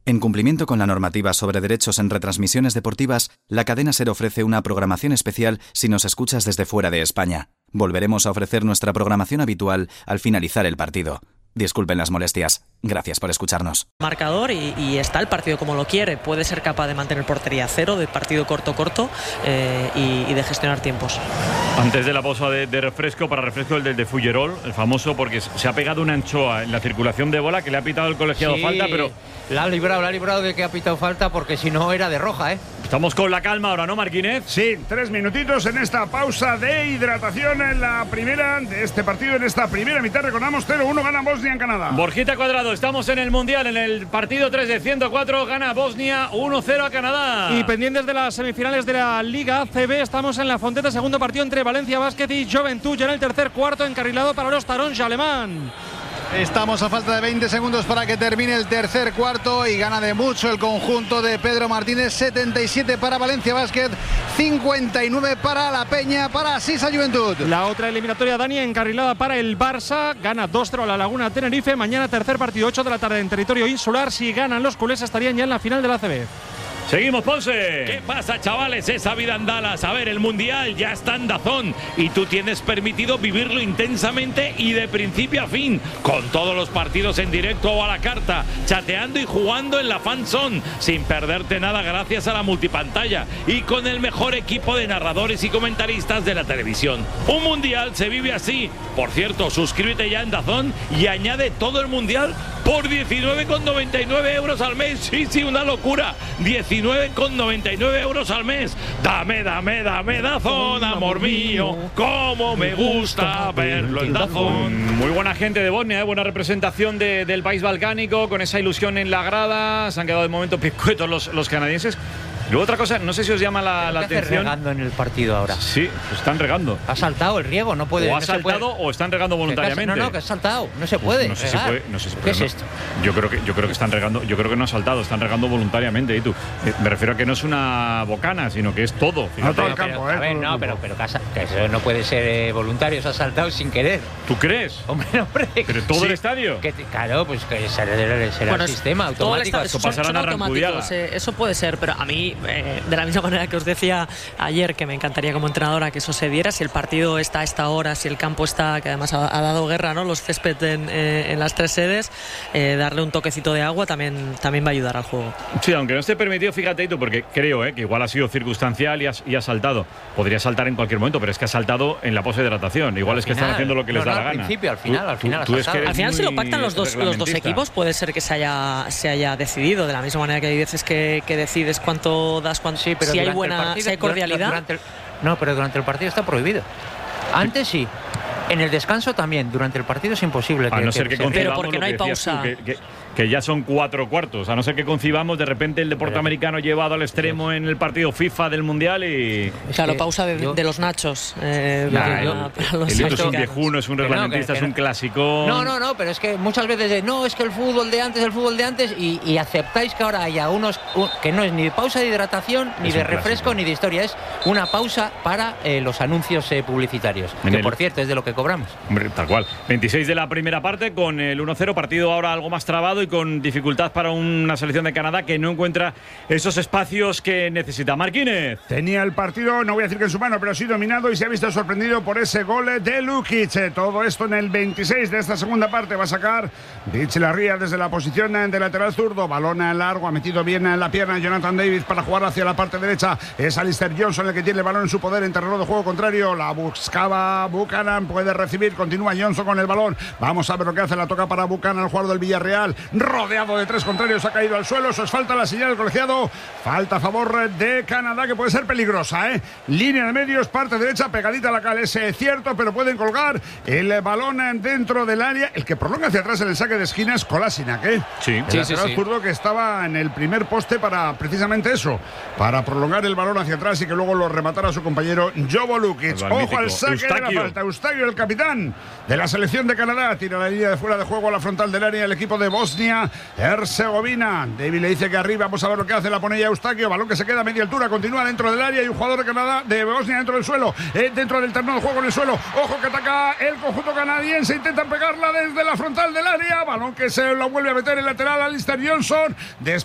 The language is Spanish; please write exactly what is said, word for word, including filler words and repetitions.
En cumplimiento con la normativa sobre derechos en retransmisiones deportivas, la cadena SER ofrece una programación especial si nos escuchas desde fuera de España. Volveremos a ofrecer nuestra programación habitual al finalizar el partido. Disculpen las molestias. Gracias por escucharnos. Marcador y, y está el partido como lo quiere. Puede ser capaz de mantener portería cero, de partido corto-corto eh, y, y de gestionar tiempos. Antes de la pausa de, de refresco, para refresco el del de Fullerol, el famoso, porque se ha pegado una anchoa en la circulación de bola que le ha pitado el colegiado sí, falta, pero... La ha librado, la ha librado de que ha pitado falta porque si no era de roja, ¿eh? Estamos con la calma ahora, ¿no, Marquínez? Sí, tres minutitos en esta pausa de hidratación en la primera de este partido, en esta primera mitad. Recordamos, cero uno gana Bosnia en Canadá. Borjita Cuadrado, estamos en el Mundial, en el partido tres de ciento cuatro, gana Bosnia uno cero a Canadá. Y pendientes de las semifinales de la Liga A C B, estamos en la Fonteta, segundo partido entre Valencia Basket y Joventut, ya en el tercer cuarto, encarrilado para los Taronja alemán. Estamos a falta de veinte segundos para que termine el tercer cuarto y gana de mucho el conjunto de Pedro Martínez. setenta y siete para Valencia Basket, cincuenta y nueve para La Peña, para Sisa Juventud. La otra eliminatoria, Dani, encarrilada para el Barça, gana dos cero a la Laguna Tenerife. Mañana tercer partido, ocho de la tarde en territorio insular. Si ganan los culés estarían ya en la final de la A C B. Seguimos, Ponce. ¿Qué pasa, chavales? Esa vida andalas. A ver, el Mundial ya está en Dazón y tú tienes permitido vivirlo intensamente y de principio a fin, con todos los partidos en directo o a la carta, chateando y jugando en la Fan Zone, sin perderte nada gracias a la multipantalla y con el mejor equipo de narradores y comentaristas de la televisión. Un Mundial se vive así. Por cierto, suscríbete ya en Dazón y añade todo el Mundial por diecinueve con noventa y nueve euros al mes. Sí, sí, una locura. diecinueve con noventa y nueve euros al mes. Dame, dame, dame Dazón, amor mío. Cómo me gusta verlo en Dazón. Muy buena gente de Bosnia, ¿eh? Buena representación de, del país balcánico, con esa ilusión en la grada. Se han quedado de momento picuetos los, los canadienses. Luego otra cosa, no sé si os llama la, la atención. Están regando en el partido ahora. Sí, están regando. Ha saltado el riego, no puede. O ha no saltado o están regando voluntariamente. No, no, que ha saltado, no se puede. No sé si puede, no sé si puede. ¿Qué no. es esto? Yo creo que yo creo que están regando, yo creo que no ha saltado, están regando voluntariamente. Y tú, eh, me refiero a que no es una bocana, sino que es todo. No todo el pero, campo, pero, eh. A ver, no, pero, pero que, ha, que eso no puede ser eh, voluntario, se ha saltado sin querer. ¿Tú crees? Hombre, hombre. Pero todo sí, el estadio. Que, claro, pues que será, será bueno, el sistema automático. Eso pasará son, a son automáticos, eh, eso puede ser, pero a mí, eh, de la misma manera que os decía ayer, que me encantaría como entrenadora que eso se diera, si el partido está a esta hora, si el campo está, que además ha, ha dado guerra, ¿no? Los césped en, eh, en las tres sedes, eh, darle un toquecito de agua también, también va a ayudar al juego. Sí, aunque no esté permitido, fíjate tú, porque creo eh, que igual ha sido circunstancial y ha, y ha saltado. Podría saltar en cualquier momento, pero es que ha saltado en la pose de hidratación. Igual al es que final, están haciendo lo que no, les da no, la gana. Al principio, al final, tú, al final. Tú, tú es que al final, si lo pactan los dos, los dos equipos, puede ser que se haya, se haya decidido. De la misma manera que hay veces que, que decides cuánto das, cuánto, sí, pero si hay buena, partido, si hay cordialidad. Durante el, no, pero durante el partido está prohibido. Antes sí. En el descanso también, durante el partido es imposible. A que, no ser que, que pero porque no hay pausa. Tú, que, que, que ya son cuatro cuartos. A no ser que concibamos de repente el deporte pero, americano llevado al extremo sí. en el partido FIFA del Mundial y. Claro, que pausa de, yo, de los nachos. Eh, nah, para, el, para los el es un viejuno, es un reglamentista, no, que, que, es un clásico. No, no, no, pero es que muchas veces de, no, es que el fútbol de antes, el fútbol de antes, y, y aceptáis que ahora haya unos. Un, que no es ni pausa de hidratación, ni es de refresco, clásico. Ni de historia. Es una pausa para eh, los anuncios eh, publicitarios. En que el, por cierto es de lo que cobramos. Hombre, tal cual. veintiséis de la primera parte con el uno cero, partido ahora algo más trabado y con dificultad para una selección de Canadá que no encuentra esos espacios que necesita. Marquínez. Tenía el partido, no voy a decir que en su mano, pero sí dominado y se ha visto sorprendido por ese gol de Lukic. Todo esto en el veintiséis de esta segunda parte. Va a sacar Rich Larría desde la posición de lateral zurdo. Balón largo, ha metido bien en la pierna Jonathan Davis para jugar hacia la parte derecha. Es Alistair Johnson el que tiene el balón en su poder en terreno de juego contrario. La buscaba Buchanan, puede recibir, continúa Johnson con el balón. Vamos a ver lo que hace, la toca para Buchanan, el jugador del Villarreal, rodeado de tres contrarios, ha caído al suelo. Eso es falta, la señal del colegiado. Falta a favor de Canadá, que puede ser peligrosa, ¿eh? Línea de medios, parte derecha, pegadita a la cal, es cierto, pero pueden colgar el balón dentro del área. El que prolonga hacia atrás en el saque de esquina es Kolasinac, ¿eh? Sí, el sí, lateral sí, sí. zurdo que estaba en el primer poste para precisamente eso, para prolongar el balón hacia atrás y que luego lo rematara su compañero Jovo Lukic. Ojo al saque Eustaquio. de la falta. Eustaquio, el capitán de la selección de Canadá, tira la línea de fuera de juego a la frontal del área el equipo de Bosnia Herzegovina. David le dice que arriba, vamos a ver lo que hace, la pone ya Eustaquio, balón que se queda a media altura, continúa dentro del área y un jugador de Canadá, de Bosnia dentro del suelo, eh, dentro del terreno de juego en el suelo. Ojo que ataca el conjunto canadiense, intentan pegarla desde la frontal del área, balón que se lo vuelve a meter el lateral Alistair Johnson.